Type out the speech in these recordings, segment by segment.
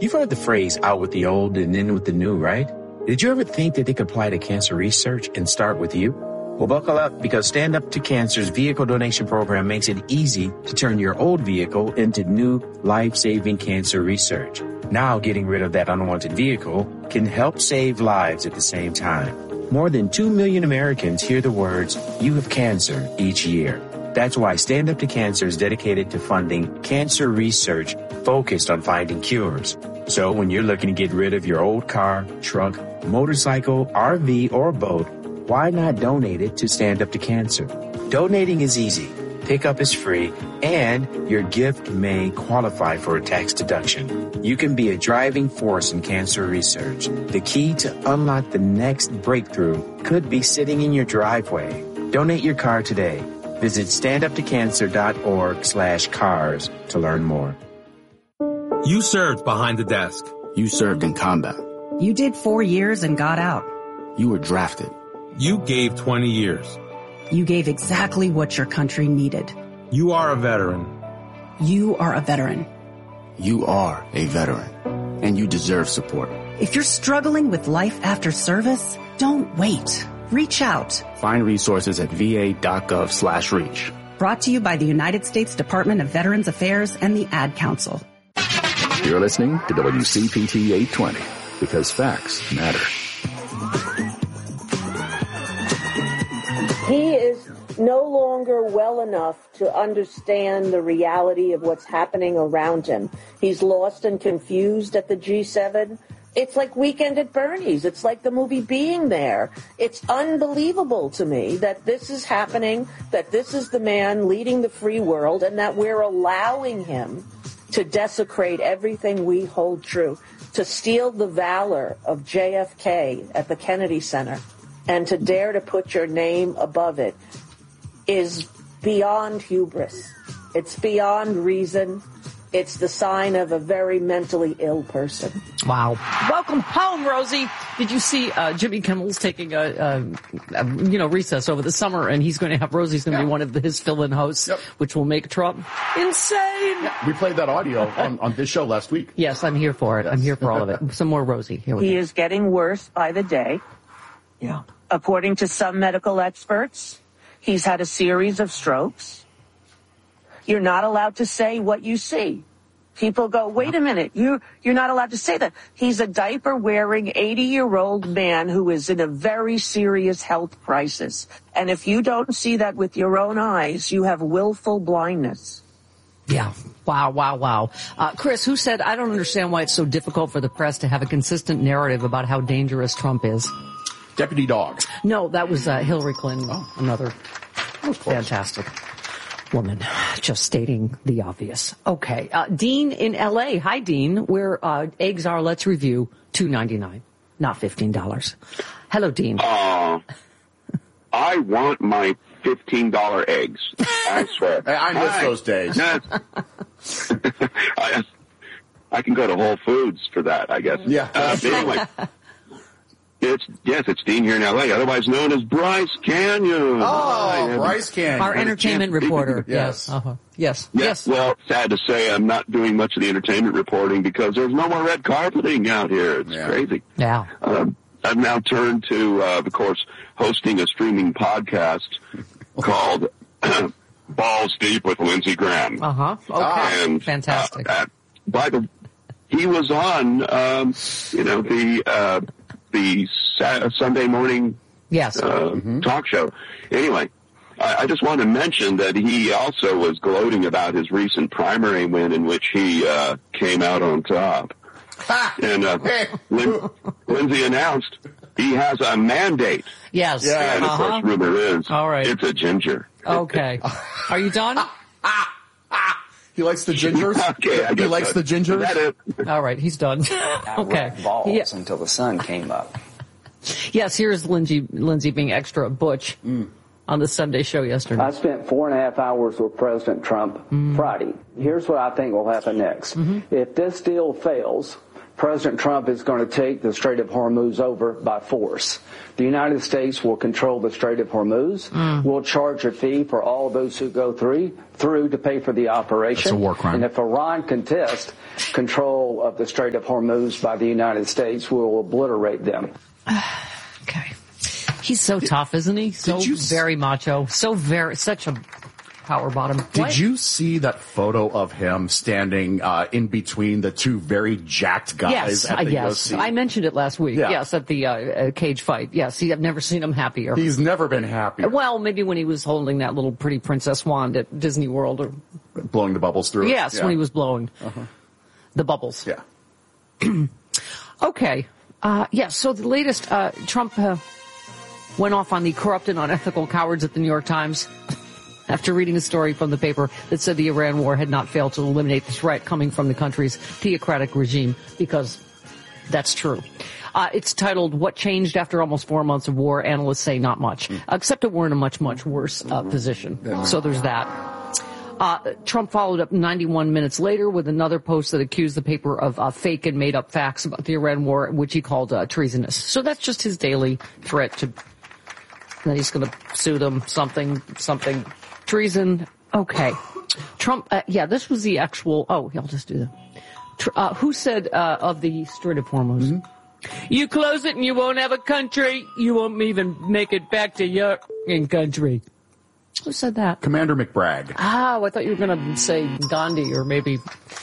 You've heard the phrase out with the old and in with the new, right? Did you ever think that they could apply to cancer research and start with you? Well, buckle up, because Stand Up to Cancer's vehicle donation program makes it easy to turn your old vehicle into new life-saving cancer research. Now, getting rid of that unwanted vehicle can help save lives at the same time. More than 2 million Americans hear the words, "You have cancer," each year. That's why Stand Up to Cancer is dedicated to funding cancer research focused on finding cures. So when you're looking to get rid of your old car, truck, motorcycle, RV, or boat, why not donate it to Stand Up to Cancer? Donating is easy, pickup is free, and your gift may qualify for a tax deduction. You can be a driving force in cancer research. The key to unlock the next breakthrough could be sitting in your driveway. Donate your car today. Visit standuptocancer.org/cars to learn more. You served behind the desk. You served in combat. You did 4 years and got out. You were drafted. You gave 20 years. You gave exactly what your country needed. You are a veteran. You are a veteran. You are a veteran, and you deserve support. If you're struggling with life after service, don't wait. Reach out. Find resources at va.gov/reach. Brought to you by the United States Department of Veterans Affairs and the Ad Council. You're listening to WCPT 820, because facts matter. He is no longer well enough to understand the reality of what's happening around him. He's lost and confused at the G7. It's like Weekend at Bernie's. It's like the movie Being There. It's unbelievable to me that this is happening, that this is the man leading the free world, and that we're allowing him to desecrate everything we hold true, to steal the valor of JFK at the Kennedy Center, and to dare to put your name above it is beyond hubris. It's beyond reason. It's the sign of a very mentally ill person. Wow. Welcome home, Rosie. Did you see Jimmy Kimmel's taking a recess over the summer, and he's going to have Rosie's going to be one of his fill-in hosts, which will make Trump insane. Yeah, we played that audio on this show last week. Yes, I'm here for it. Yes. I'm here for all of it. Some more Rosie. Here we go. He is getting worse by the day. Yeah. According to some medical experts, he's had a series of strokes. You're not allowed to say what you see. People go, wait a minute, you're not allowed to say that. He's a diaper-wearing 80-year-old man who is in a very serious health crisis. And if you don't see that with your own eyes, you have willful blindness. Yeah. Wow. Chris, who said, I don't understand why it's so difficult for the press to have a consistent narrative about how dangerous Trump is? Deputy Dog. No, that was Hillary Clinton, another fantastic woman, just stating the obvious. Okay. Dean in L.A. Hi, Dean. Where eggs are, let's review, $2.99, not $15. Hello, Dean. I want my $15 eggs. I swear. I miss those days. I can go to Whole Foods for that, I guess. Yeah. Anyway. It's Dean here in L.A., otherwise known as Bryce Canyon. Oh, Bryce Canyon. Our entertainment reporter. Yes. Yes. Well, sad to say, I'm not doing much of the entertainment reporting because there's no more red carpeting out here. It's crazy. Yeah. I've now turned to, of course, hosting a streaming podcast called Balls Deep with Lindsey Graham. Okay. And, fantastic. He was on, the Sunday morning talk show. Anyway, I just want to mention that he also was gloating about his recent primary win in which he came out on top. And Lindsey announced he has a mandate. Yes. And, of course, rumor is it's a ginger. Okay. Are you done? He likes the gingers? Okay, he likes the gingers? Is that it? All right, he's done. Okay. Balls until the sun came up. Yes, here's Lindsey being extra butch on the Sunday show yesterday. I spent 4.5 hours with President Trump Friday. Here's what I think will happen next. If this deal fails, President Trump is going to take the Strait of Hormuz over by force. The United States will control the Strait of Hormuz. We'll charge a fee for all those who go through to pay for the operation. That's a war crime. And if Iran contests control of the Strait of Hormuz by the United States will obliterate them. Okay. He's so tough, isn't he? So very macho. Such a power bottom. Did you see that photo of him standing in between the two very jacked guys at the UFC? I mentioned it last week. Yeah. Yes, at the cage fight. Yes, I've never seen him happier. He's never been happier. Well, maybe when he was holding that little pretty princess wand at Disney World. Or blowing the bubbles through it? Yes, when he was blowing the bubbles. Yeah. Okay. So the latest, Trump went off on the corrupt and unethical cowards at the New York Times after reading a story from the paper that said the Iran war had not failed to eliminate the threat coming from the country's theocratic regime, because that's true. It's titled, What Changed After Almost 4 Months of War? Analysts say not much, except that we're in a much, much worse position. So there's that. Trump followed up 91 minutes later with another post that accused the paper of fake and made up facts about the Iran war, which he called treasonous. So that's just his daily threat to, that he's going to sue them, something, treason. Okay. Trump, this was the actual, I'll just do that. Who said of the Strait of Hormuz? You close it and you won't have a country. You won't even make it back to your country. Who said that? Commander McBragg. Oh, I thought you were going to say Gandhi or maybe...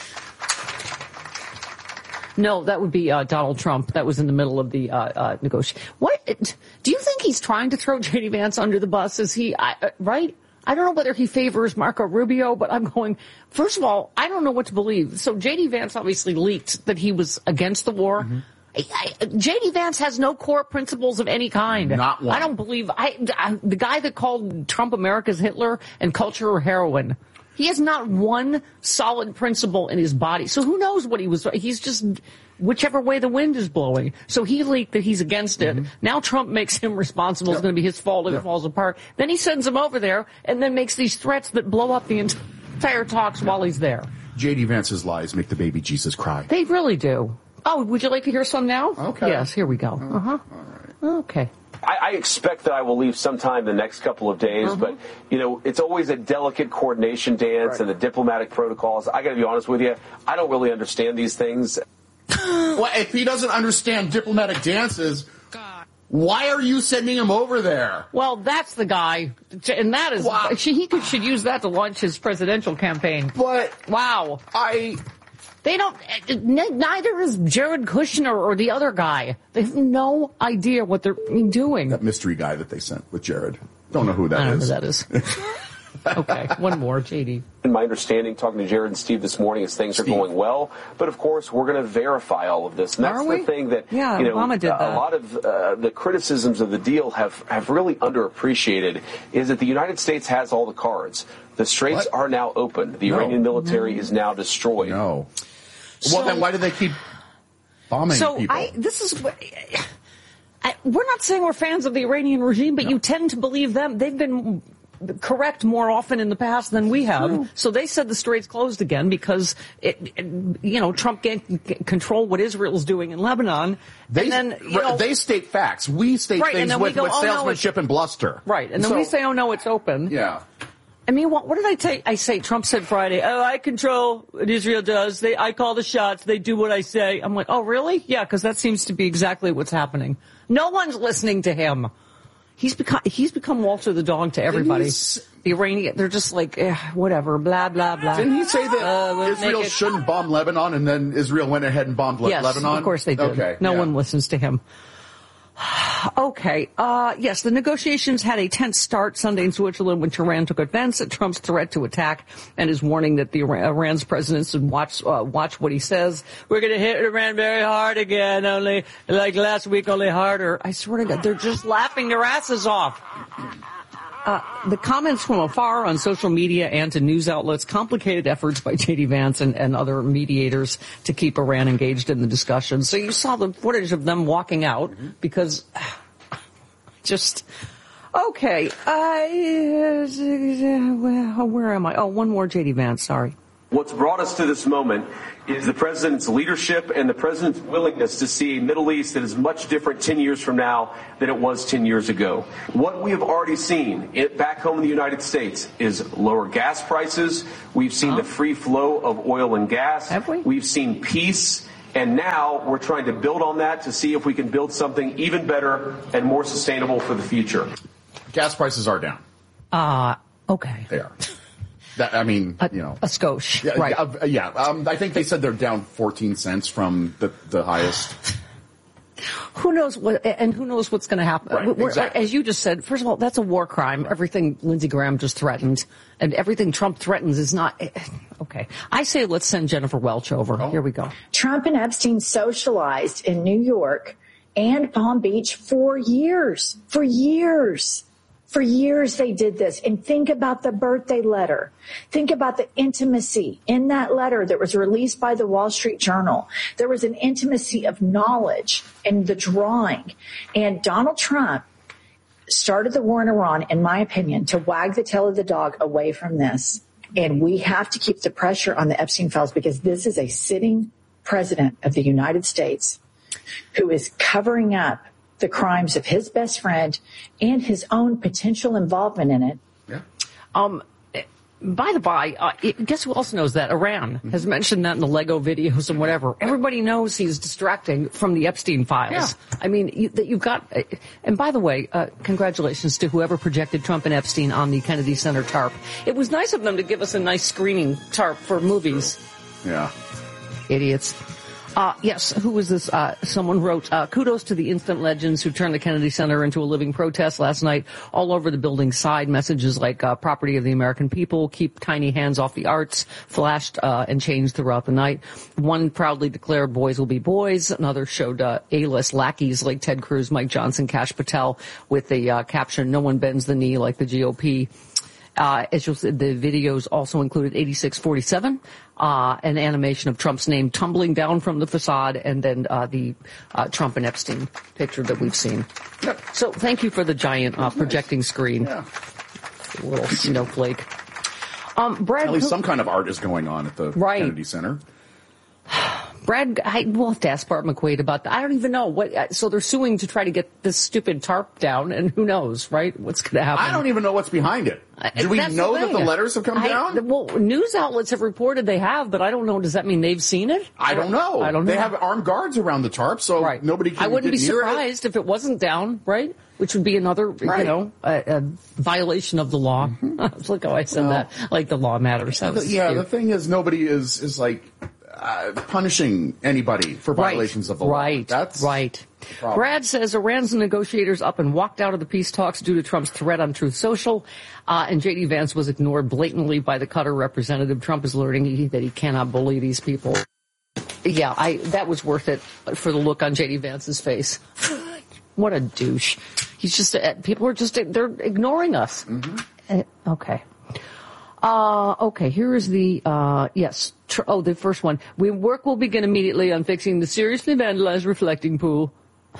No, that would be Donald Trump. That was in the middle of the negotiation. What? Do you think he's trying to throw J.D. Vance under the bus? Is he, right? I don't know whether he favors Marco Rubio, but I'm going, first of all, I don't know what to believe. So J.D. Vance obviously leaked that he was against the war. J.D. Vance has no core principles of any kind. Not one. I don't believe, the guy that called Trump America's Hitler and culture heroin. He has not one solid principle in his body. So who knows what he was, he's just whichever way the wind is blowing. So he leaked that he's against it. Now Trump makes him responsible. It's going to be his fault if it falls apart. Then he sends him over there and then makes these threats that blow up the entire talks while he's there. J.D. Vance's lies make the baby Jesus cry. They really do. Oh, would you like to hear some now? Okay. Yes, here we go. All right. Okay. I expect that I will leave sometime the next couple of days, but, it's always a delicate coordination dance and the diplomatic protocols. I got to be honest with you, I don't really understand these things. Well, if he doesn't understand diplomatic dances, why are you sending him over there? Well, that's the guy, and that is, he should use that to launch his presidential campaign. But, they don't, neither is Jared Kushner or the other guy. They have no idea what they're doing. That mystery guy that they sent with Jared. Don't know who that is. I don't know who that is. Okay, one more, JD. In my understanding, talking to Jared and Steve this morning, is things are going well. But, of course, we're going to verify all of this. And that's the thing that, Obama did that. A lot of the criticisms of the deal have really underappreciated, is that the United States has all the cards. The straits are now open. The Iranian military is now destroyed. No. Well, then why do they keep bombing people? We're not saying we're fans of the Iranian regime, but you tend to believe them. They've been correct more often in the past than we have. True. So they said the strait's closed again because Trump can't control what Israel's doing in Lebanon. They state facts. We state things with salesmanship and bluster. Right, and then we say, oh no, it's open. Yeah. I mean, what did I say? Trump said Friday, I control what Israel does. I call the shots. They do what I say. I'm like, oh, really? Yeah, because that seems to be exactly what's happening. No one's listening to him. He's become Walter the dog to everybody. The Iranian, they're just like, whatever, blah, blah, blah. Didn't he say that Israel shouldn't bomb Lebanon, and then Israel went ahead and bombed Lebanon? Yes, of course they did. Okay, no one listens to him. Okay. Yes, the negotiations had a tense start Sunday in Switzerland when Tehran took offense at Trump's threat to attack and his warning that the Iran's president should watch what he says. We're going to hit Iran very hard again, only like last week, only harder. I swear to God, they're just laughing their asses off. The comments from afar on social media and to news outlets complicated efforts by J.D. Vance and other mediators to keep Iran engaged in the discussion. So you saw the footage of them walking out because okay. Where am I? Oh, one more J.D. Vance, sorry. What's brought us to this moment is the president's leadership and the president's willingness to see a Middle East that is much different 10 years from now than it was 10 years ago. What we have already seen back home in the United States is lower gas prices. We've seen the free flow of oil and gas. Have we? We've seen peace. And now we're trying to build on that to see if we can build something even better and more sustainable for the future. Gas prices are down. Okay. They are. That, I mean, a skosh, yeah, right? I think they said they're down 14 cents from the highest. Who knows what? And who knows what's going to happen? Right, exactly. As you just said, first of all, that's a war crime. Right. Everything Lindsey Graham just threatened, and everything Trump threatens is not okay. I say let's send Jennifer Welch over. Oh. Here we go. Trump and Epstein socialized in New York and Palm Beach for years. For years. For years they did this. And think about the birthday letter. Think about the intimacy in that letter that was released by the Wall Street Journal. There was an intimacy of knowledge in the drawing. And Donald Trump started the war in Iran, in my opinion, to wag the tail of the dog away from this. And we have to keep the pressure on the Epstein files because this is a sitting president of the United States who is covering up the crimes of his best friend and his own potential involvement in it. Yeah. By the by, guess who else knows that? Iran has mentioned that in the Lego videos and whatever. Everybody knows he's distracting from the Epstein files. Yeah. I mean, you've got, and by the way, congratulations to whoever projected Trump and Epstein on the Kennedy Center tarp. It was nice of them to give us a nice screening tarp for movies. Yeah. Idiots. Yes, who was this? Someone wrote, kudos to the instant legends who turned the Kennedy Center into a living protest last night. All over the building's side, messages like property of the American people, keep tiny hands off the arts, flashed and changed throughout the night. One proudly declared boys will be boys. Another showed A-list lackeys like Ted Cruz, Mike Johnson, Kash Patel with the caption, no one bends the knee like the GOP. As you'll see, the videos also included 8647, an animation of Trump's name tumbling down from the facade, and then the Trump and Epstein picture that we've seen. Yep. So thank you for the giant projecting screen. Yeah. Little snowflake. Brad, at least some kind of art is going on at the Kennedy Center. Brad, we'll have to ask Bart McQuaid about that. I don't even know what. So they're suing to try to get this stupid tarp down, and who knows, right? What's going to happen? I don't even know what's behind it. Do we know that the letters have come down? Well, news outlets have reported they have, but I don't know. Does that mean they've seen it? I don't know. They have armed guards around the tarp, so nobody can. I wouldn't be get near surprised if it wasn't down, right? Which would be another, a violation of the law. Mm-hmm. Look how I said that. Like the law matters. The thing is, nobody is like punishing anybody for violations of the law. Right. That's right. Brad says Iran's negotiators up and walked out of the peace talks due to Trump's threat on Truth Social, and J.D. Vance was ignored blatantly by the Qatar representative. Trump is learning that he cannot bully these people. Yeah, that was worth it for the look on J.D. Vance's face. What a douche. He's just, people are just, they're ignoring us. Mm-hmm. Okay. Okay, here is the, the first one. Work will begin immediately on fixing the seriously vandalized reflecting pool.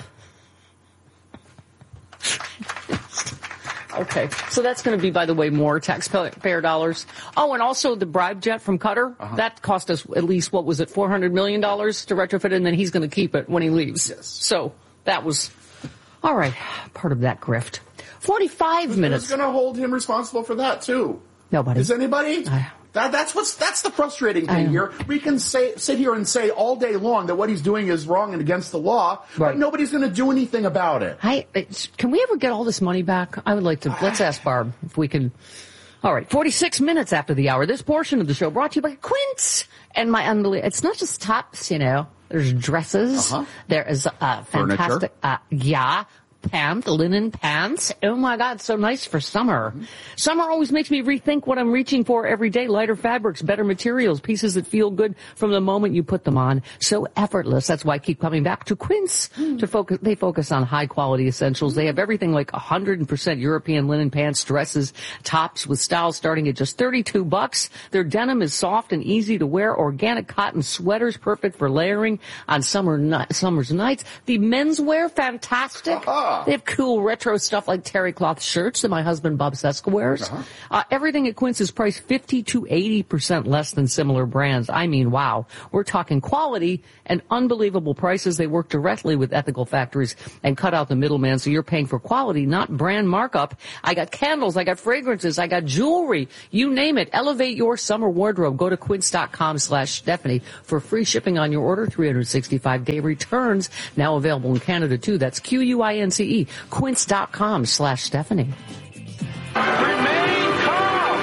Okay, so that's going to be, by the way, more taxpayer dollars. Oh, and also the bribe jet from Qatar, that cost us at least, what was it, $400 million to retrofit it, and then he's going to keep it when he leaves. Yes. So that was, all right, part of that grift. 45 minutes. Who's going to hold him responsible for that, too? Nobody. Is anybody? That's the frustrating thing here. We can sit here and say all day long that what he's doing is wrong and against the law, but nobody's going to do anything about it. Can we ever get all this money back? I would like to. Let's ask Barb if we can. All right, 46 minutes after the hour. This portion of the show brought to you by Quince and my unbelievable. It's not just tops, There's dresses. There is fantastic. Pants, linen pants. Oh my God, so nice for summer. Mm-hmm. Summer always makes me rethink what I'm reaching for every day. Lighter fabrics, better materials, pieces that feel good from the moment you put them on. So effortless. That's why I keep coming back to Quince to focus. They focus on high quality essentials. They have everything like 100% European linen pants, dresses, tops with styles starting at just $32. Their denim is soft and easy to wear. Organic cotton sweaters, perfect for layering on summer's nights. The menswear, fantastic. Yeah. They have cool retro stuff like terry cloth shirts that my husband Bob Seska wears. Everything at Quince is priced 50 to 80% less than similar brands. I mean, wow. We're talking quality and unbelievable prices. They work directly with ethical factories and cut out the middleman, so you're paying for quality, not brand markup. I got candles, I got fragrances, I got jewelry. You name it. Elevate your summer wardrobe. Go to quince.com/Stephanie for free shipping on your order. 365-day returns. Now available in Canada, too. That's QUINCE. Quince.com/Stephanie. Remain calm.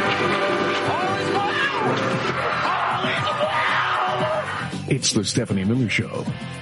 It's the Stephanie Miller Show.